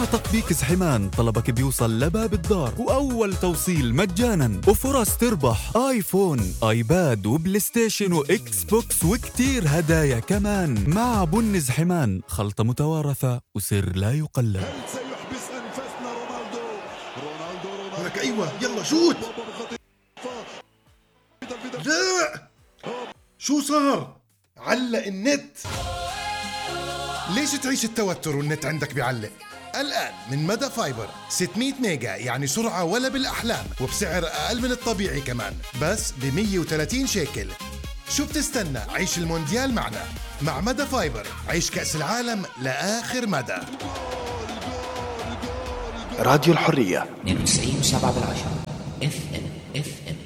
مع تطبيق زحمان طلبك بيوصل لباب الدار وأول توصيل مجانا وفرص تربح آيفون آيباد وبلاي ستيشن وإكس بوكس وكتير هدايا كمان مع بن زحمان، خلطة متوارثة وسر لا يقلد. هل سيحبس أنفاسنا رونالدو؟ لك أيوة يلا شوت. لا شو صار؟ علق النت. ليش تعيش التوتر والنت عندك بيعلق؟ الآن من مدى فايبر 600 ميجا، يعني سرعة ولا بالأحلام، وبسعر أقل من الطبيعي كمان، بس ب 130 شيكل. شو بتستنى؟ عيش المونديال معنا. مع مدى فايبر عيش كأس العالم لآخر مدى. راديو الحرية 92.7 FM.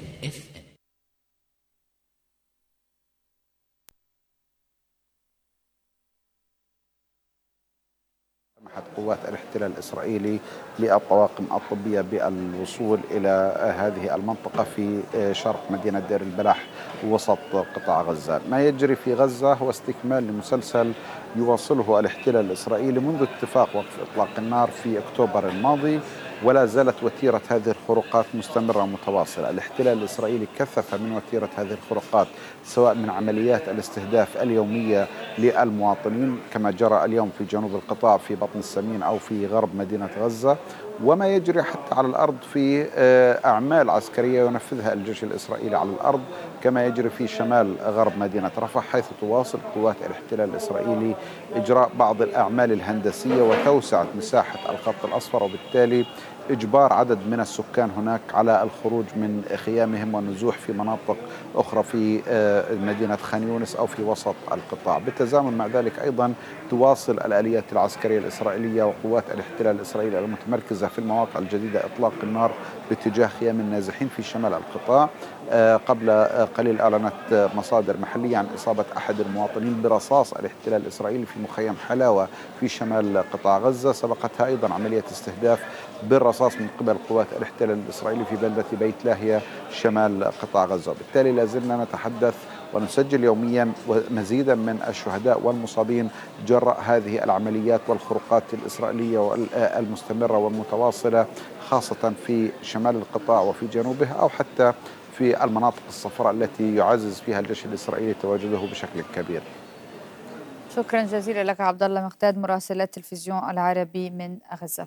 سمحت قوات الاحتلال الإسرائيلي للطواقم الطبية بالوصول إلى هذه المنطقة في شرق مدينة دير البلح وسط قطاع غزة. ما يجري في غزة هو استكمال لمسلسل يواصله الاحتلال الإسرائيلي منذ اتفاق وقف إطلاق النار في أكتوبر الماضي، ولا زالت وتيرة هذه الخروقات مستمرة متواصلة. الاحتلال الإسرائيلي كثف من وتيرة هذه الخروقات سواء من عمليات الاستهداف اليومية للمواطنين كما جرى اليوم في جنوب القطاع في بطن السمين أو في غرب مدينة غزة، وما يجري حتى على الأرض في أعمال عسكرية ينفذها الجيش الإسرائيلي على الأرض كما يجري في شمال غرب مدينة رفح، حيث تواصل قوات الاحتلال الإسرائيلي إجراء بعض الأعمال الهندسية وتوسعة مساحة الخط الأصفر، وبالتالي إجبار عدد من السكان هناك على الخروج من خيامهم والنزوح في مناطق أخرى في مدينة خان يونس أو في وسط القطاع. بالتزامن مع ذلك أيضا تواصل الآليات العسكرية الإسرائيلية وقوات الاحتلال الإسرائيلي المتمركزة في المواقع الجديدة إطلاق النار باتجاه خيام النازحين في شمال القطاع. قبل قليل أعلنت مصادر محلية عن إصابة أحد المواطنين برصاص الاحتلال الإسرائيلي في مخيم حلاوة في شمال قطاع غزة. سبقتها أيضا عملية استهداف بالرصاص من قبل قوات الاحتلال الإسرائيلي في بلدة بيت لاهيا شمال قطاع غزة. بالتالي لازلنا نتحدث ونسجل يوميا مزيدا من الشهداء والمصابين جراء هذه العمليات والخروقات الإسرائيلية المستمرة والمتواصلة، خاصة في شمال القطاع وفي جنوبه أو حتى في المناطق الصفراء التي يعزز فيها الجيش الإسرائيلي تواجده بشكل كبير. شكرا جزيلا لك عبد الله مقداد مراسل التلفزيون العربي من غزة.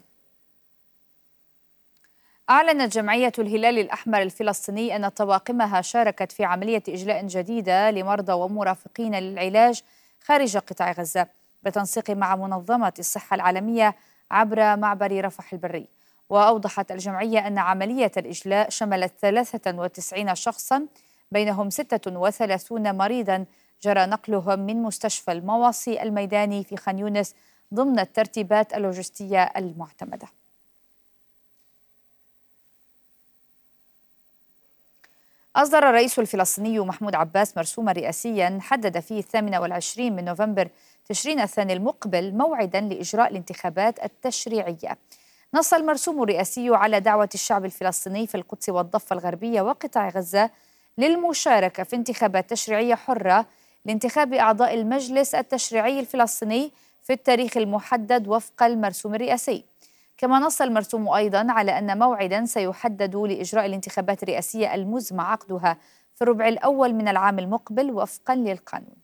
أعلنت جمعية الهلال الأحمر الفلسطيني أن طواقمها شاركت في عملية إجلاء جديدة لمرضى ومرافقين للعلاج خارج قطاع غزة بالتنسيق مع منظمة الصحة العالمية عبر معبر رفح البري. وأوضحت الجمعية أن عملية الإجلاء شملت 93 شخصا بينهم 36 مريضا جرى نقلهم من مستشفى المواصي الميداني في خان يونس ضمن الترتيبات اللوجستية المعتمدة. أصدر الرئيس الفلسطيني محمود عباس مرسوما رئاسيا حدد فيه 28 من نوفمبر تشرين الثاني المقبل موعدا لإجراء الانتخابات التشريعية. نص المرسوم الرئاسي على دعوة الشعب الفلسطيني في القدس والضفة الغربية وقطاع غزة للمشاركة في انتخابات تشريعية حرة لانتخاب أعضاء المجلس التشريعي الفلسطيني في التاريخ المحدد وفق المرسوم الرئاسي. كما نص المرسوم أيضا على أن موعدا سيحدد لإجراء الانتخابات الرئاسية المزمع عقدها في الربع الأول من العام المقبل وفقا للقانون.